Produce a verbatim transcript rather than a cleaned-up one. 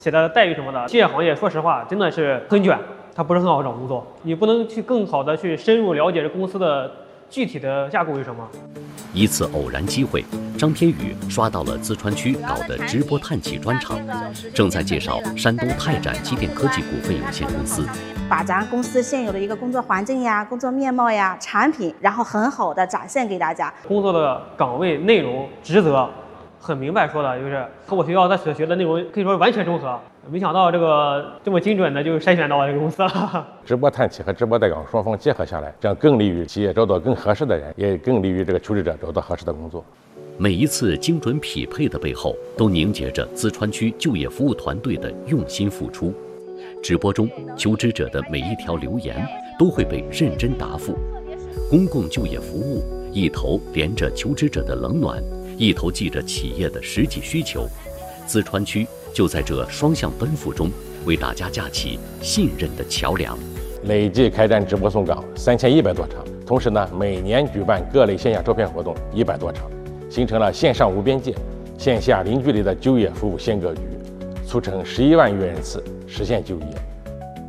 写的待遇什么的，企业行业说实话真的是很卷，它不是很好找工作，你不能去更好的去深入了解这公司的具体的架构是什么。 一次偶然机会，张天宇刷到了淄川区搞的直播探企专场，正在介绍山东泰展机电科技股份有限公司， 把咱公司现有的一个工作环境呀、工作面貌呀、产品，然后很好的展现给大家。 工作的岗位、内容、职责，很明白说的，就是和我学校在所学的内容可以说完全中和。没想到这个这么精准的就筛选到这个公司了。 直播探企和直播带岗双方结合下来，这样更利于企业找到更合适的人，也更利于这个求职者找到合适的工作。 每一次精准匹配的背后，都凝结着淄川区就业服务团队的用心付出。直播中，求职者的每一条留言都会被认真答复。公共就业服务一头连着求职者的冷暖，一头记着企业的实际需求。淄川区就在这双向奔赴中，为大家架起信任的桥梁。 累计开展直播送岗三千一百多场，同时呢，每年举办各类线下招聘活动一百多场，形成了线上无边界、线下零距离的就业服务新格局，促成十一万余人次实现就业。